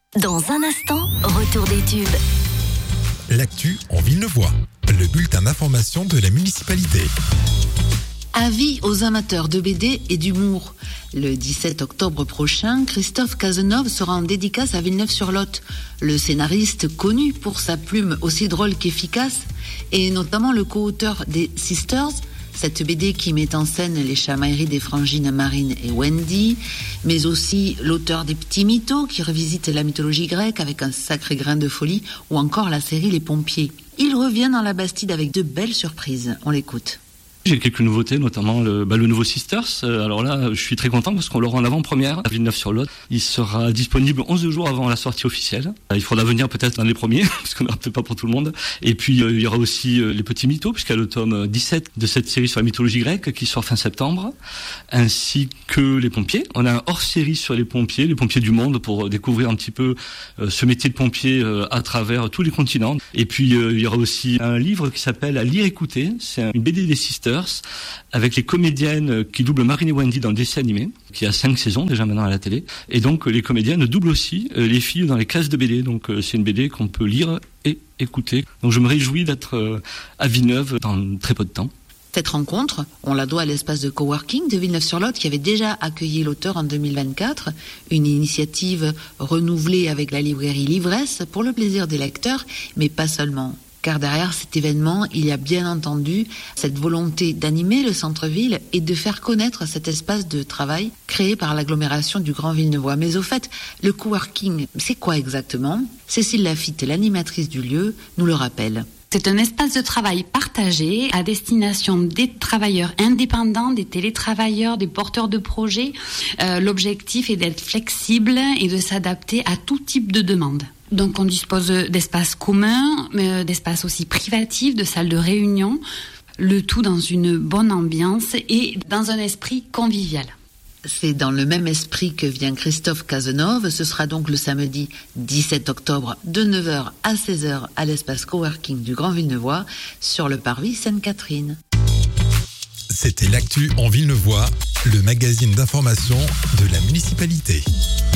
Dans un instant, retour des tubes. L'actu en Villeneuvois, le bulletin d'information de la municipalité. Avis aux amateurs de BD et d'humour. Le 17 octobre prochain, Christophe Cazenove sera en dédicace à Villeneuve-sur-Lot. Le scénariste, connu pour sa plume aussi drôle qu'efficace, est notamment le co-auteur des Sisters, cette BD qui met en scène les chamailleries des frangines Marine et Wendy, mais aussi l'auteur des Petits Mythos qui revisite la mythologie grecque avec un sacré grain de folie, ou encore la série Les Pompiers. Il revient dans la Bastide avec de belles surprises. On l'écoute. J'ai quelques nouveautés, notamment le nouveau Sisters. Alors là, je suis très content parce qu'on l'aura en avant-première à Villeneuve-sur-Lot. Il sera disponible 11 jours avant la sortie officielle. Il faudra venir peut-être dans les premiers, parce qu'on n'aura peut-être pas pour tout le monde. Et puis, il y aura aussi les Petits Mythos, puisqu'il y a le tome 17 de cette série sur la mythologie grecque qui sort fin septembre, ainsi que les pompiers. On a un hors-série sur les pompiers du monde, pour découvrir un petit peu ce métier de pompier à travers tous les continents. Et puis, il y aura aussi un livre qui s'appelle À lire écouter. C'est une BD des Sisters, avec les comédiennes qui doublent Marine et Wendy dans le dessin animé, qui a 5 saisons déjà maintenant à la télé. Et donc les comédiennes doublent aussi les filles dans les cases de BD. Donc c'est une BD qu'on peut lire et écouter. Donc je me réjouis d'être à Villeneuve dans très peu de temps. Cette rencontre, on la doit à l'espace de coworking de Villeneuve-sur-Lot qui avait déjà accueilli l'auteur en 2024. Une initiative renouvelée avec la librairie Livresse pour le plaisir des lecteurs, mais pas seulement. Car derrière cet événement, il y a bien entendu cette volonté d'animer le centre-ville et de faire connaître cet espace de travail créé par l'agglomération du Grand Villeneuvois. Mais au fait, le coworking, c'est quoi exactement ? Cécile Lafitte, l'animatrice du lieu, nous le rappelle. C'est un espace de travail partagé à destination des travailleurs indépendants, des télétravailleurs, des porteurs de projets. L'objectif est d'être flexible et de s'adapter à tout type de demande. Donc on dispose d'espaces communs, d'espaces aussi privatifs, de salles de réunion, le tout dans une bonne ambiance et dans un esprit convivial. C'est dans le même esprit que vient Christophe Cazenove. Ce sera donc le samedi 17 octobre de 9h à 16h à l'espace coworking du Grand Villeneuvois sur le parvis Sainte-Catherine. C'était l'actu en Villeneuvois, le magazine d'information de la municipalité.